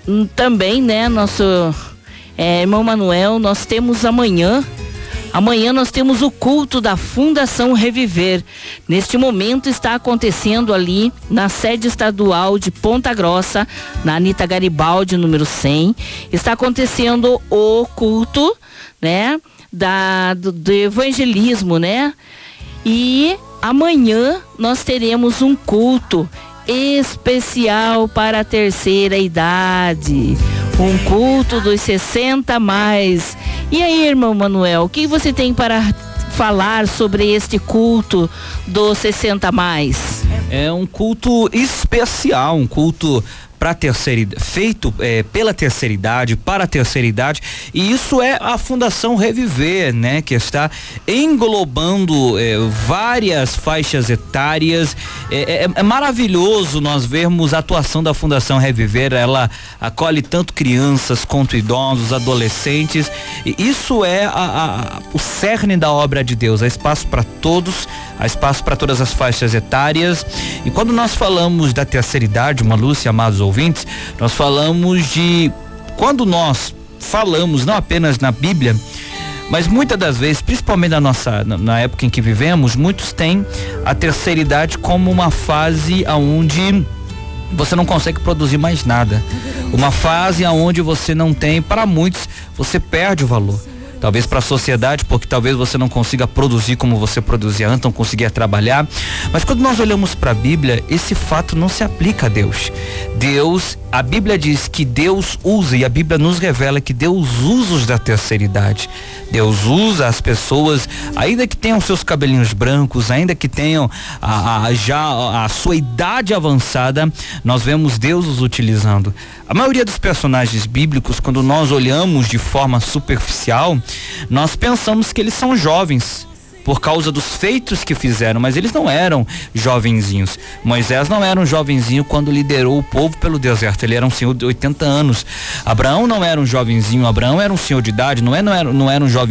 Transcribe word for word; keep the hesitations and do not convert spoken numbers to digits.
hum, também, né, nosso é, irmão Manuel, nós temos amanhã, amanhã nós temos o culto da Fundação Reviver. Neste momento está acontecendo ali na sede estadual de Ponta Grossa, na Anita Garibaldi, número cem. Está acontecendo o culto, né, da, do, do evangelismo, né? E amanhã nós teremos um culto especial para a terceira idade, um culto dos sessenta mais. E aí, irmão Manuel, o que você tem para falar sobre este culto dos sessenta mais? É um culto especial, um culto para terceira idade, feito é, pela terceira idade, para a terceira idade, e isso é a Fundação Reviver, né, que está englobando é, várias faixas etárias. É, é, é maravilhoso nós vermos a atuação da Fundação Reviver. Ela acolhe tanto crianças quanto idosos, adolescentes, e isso é a, a, o cerne da obra de Deus. Há espaço para todos, há espaço para todas as faixas etárias. E quando nós falamos da terceira idade, uma Lúcia, amados ouvintes, nós falamos de quando nós falamos não apenas na Bíblia, mas muitas das vezes, principalmente na nossa na, na época em que vivemos, muitos têm a terceira idade como uma fase aonde você não consegue produzir mais nada, uma fase aonde você não tem, para muitos você perde o valor. Talvez para a sociedade, porque talvez você não consiga produzir como você produzia antes, não conseguia trabalhar. Mas quando nós olhamos para a Bíblia, esse fato não se aplica a Deus. Deus, a Bíblia diz que Deus usa, e a Bíblia nos revela que Deus usa os da terceira idade. Deus usa as pessoas, ainda que tenham seus cabelinhos brancos, ainda que tenham a, a, já a sua idade avançada, nós vemos Deus os utilizando. A maioria dos personagens bíblicos, quando nós olhamos de forma superficial, nós pensamos que eles são jovens por causa dos feitos que fizeram, mas eles não eram jovenzinhos. Moisés não era um jovenzinho quando liderou o povo pelo deserto, ele era um senhor de oitenta anos. Abraão não era um jovenzinho, Abraão era um senhor de idade, não, é, não, era, não era um jovem